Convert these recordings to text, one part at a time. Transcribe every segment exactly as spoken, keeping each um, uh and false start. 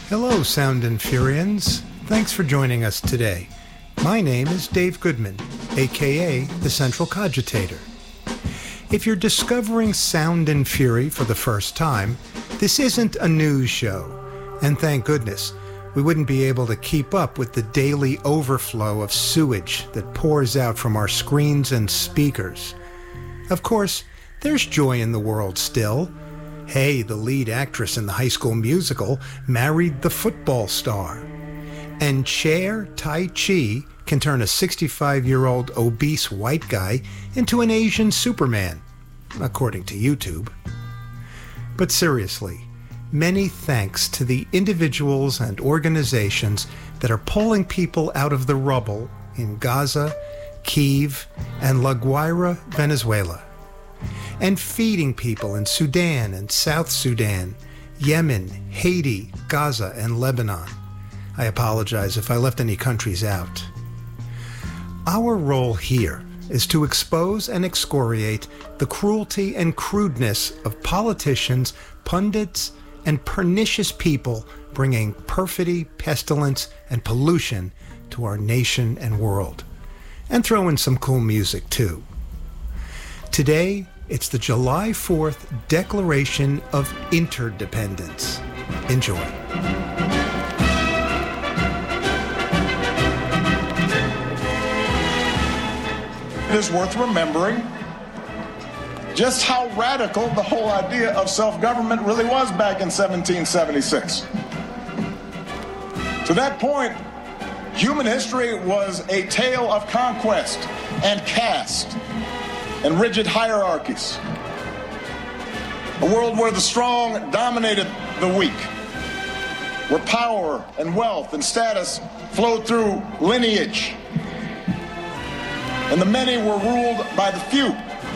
Hello, Sound Infurians. Thanks for joining us today. My name is Dave Goodman, aka The Central Cogitator. If you're discovering Sound and Fury for the first time, this isn't a news show, and thank goodness, we wouldn't be able to keep up with the daily overflow of sewage that pours out from our screens and speakers. Of course, there's joy in the world still. Hey, the lead actress in the High School Musical married the football star. And Chair Tai Chi can turn a sixty-five-year-old obese white guy into an Asian Superman, according to YouTube. But seriously, many thanks to the individuals and organizations that are pulling people out of the rubble in Gaza, Kyiv, and La Guaira, Venezuela, and feeding people in Sudan and South Sudan, Yemen, Haiti, Gaza, and Lebanon. I apologize if I left any countries out. Our role here is to expose and excoriate the cruelty and crudeness of politicians, pundits, and pernicious people bringing perfidy, pestilence, and pollution to our nation and world. And throw in some cool music, too. Today, it's the July fourth Declaration of Interdependence. Enjoy. It is worth remembering just how radical the whole idea of self-government really was back in seventeen seventy-six. To that point, human history was a tale of conquest and caste and rigid hierarchies. A world where the strong dominated the weak, where power and wealth and status flowed through lineage, and the many were ruled by the few.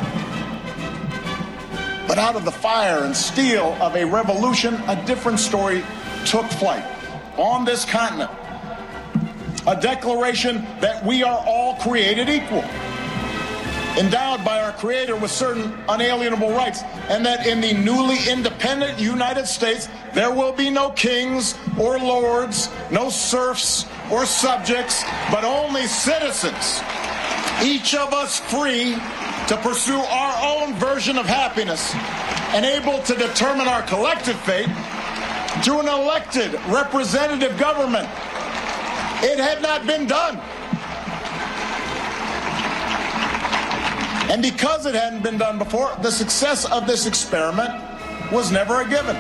But out of the fire and steel of a revolution, a different story took flight on this continent. A declaration that we are all created equal, endowed by our Creator with certain unalienable rights, and that in the newly independent United States, there will be no kings or lords, no serfs or subjects, but only citizens, each of us free to pursue our own version of happiness and able to determine our collective fate through an elected representative government. It had not been done. And because it hadn't been done before, the success of this experiment was never a given.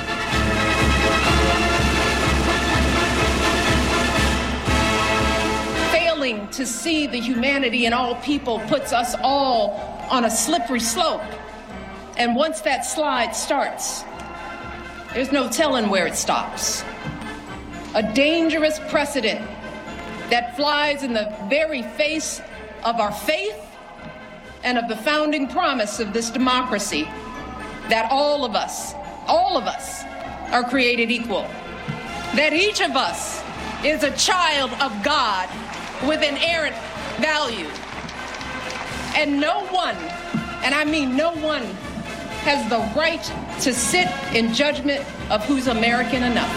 Failing to see the humanity in all people puts us all on a slippery slope. And once that slide starts, there's no telling where it stops. A dangerous precedent that flies in the very face of our faith and of the founding promise of this democracy, that all of us, all of us are created equal, that each of us is a child of God with inerrant value. And no one, and I mean no one, has the right to sit in judgment of who's American enough.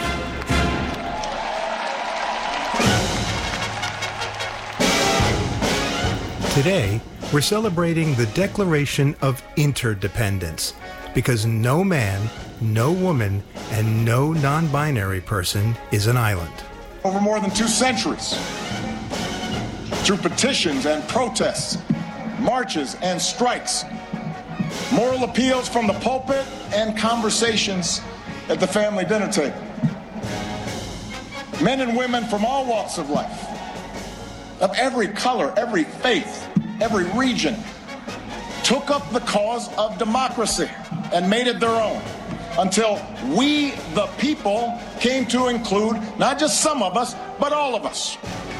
Today, we're celebrating the Declaration of Interdependence because no man, no woman, and no non-binary person is an island. Over more than two centuries, through petitions and protests, marches and strikes, moral appeals from the pulpit, and conversations at the family dinner table. Men and women from all walks of life, of every color, every faith, every region, took up the cause of democracy and made it their own until we, the people, came to include not just some of us, but all of us.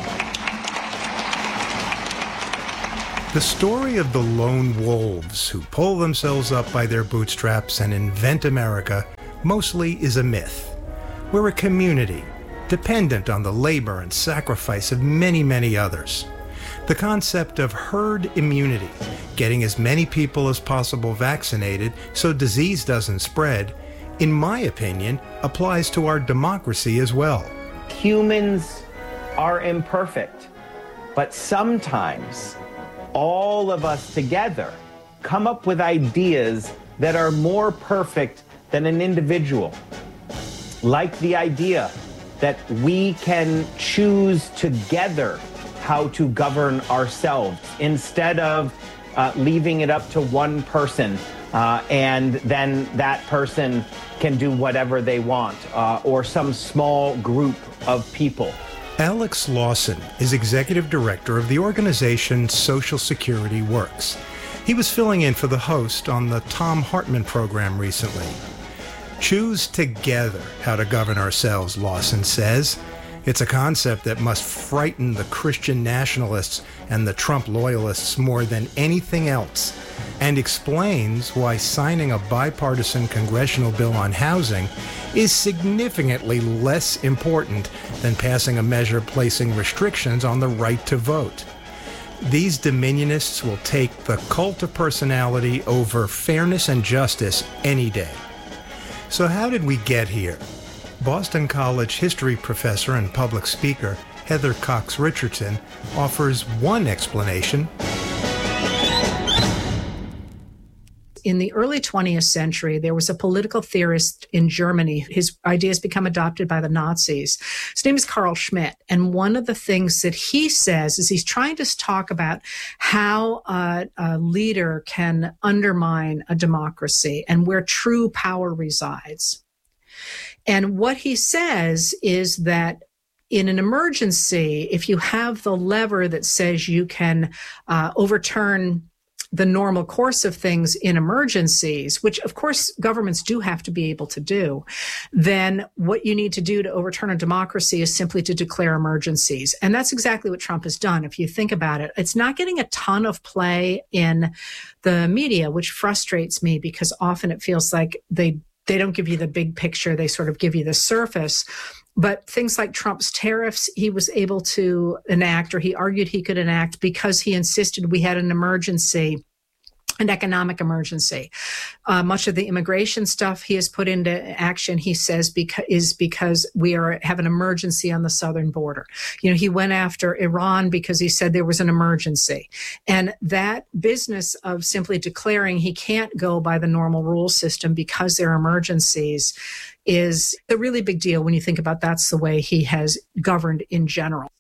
The story of the lone wolves who pull themselves up by their bootstraps and invent America mostly is a myth. We're a community dependent on the labor and sacrifice of many, many others. The concept of herd immunity, getting as many people as possible vaccinated so disease doesn't spread, in my opinion, applies to our democracy as well. Humans are imperfect, but sometimes all of us together come up with ideas that are more perfect than an individual. Like the idea that we can choose together how to govern ourselves instead of uh, leaving it up to one person uh, and then that person can do whatever they want uh, or some small group of people. Alex Lawson is executive director of the organization Social Security Works. He was filling in for the host on the Thom Hartmann program recently. Choose together how to govern ourselves, Lawson says. It's a concept that must frighten the Christian nationalists and the Trump loyalists more than anything else, and explains why signing a bipartisan congressional bill on housing is significantly less important than passing a measure placing restrictions on the right to vote. These dominionists will take the cult of personality over fairness and justice any day. So how did we get here? Boston College history professor and public speaker Heather Cox Richardson offers one explanation. In the early twentieth century, there was a political theorist in Germany. His ideas become adopted by the Nazis. His name is Carl Schmitt. And one of the things that he says is he's trying to talk about how a, a leader can undermine a democracy and where true power resides. And what he says is that in an emergency, if you have the lever that says you can uh, overturn the normal course of things in emergencies, which of course governments do have to be able to do, then what you need to do to overturn a democracy is simply to declare emergencies. And that's exactly what Trump has done. If you think about it, it's not getting a ton of play in the media, which frustrates me because often it feels like they They don't give you the big picture. They sort of give you the surface. But things like Trump's tariffs, he was able to enact, or he argued he could enact because he insisted we had an emergency, an economic emergency. Uh, much of the immigration stuff he has put into action, he says, beca- is because we are have an emergency on the southern border. You know, he went after Iran because he said there was an emergency. And that business of simply declaring he can't go by the normal rule system because there are emergencies is a really big deal when you think about that's the way he has governed in general.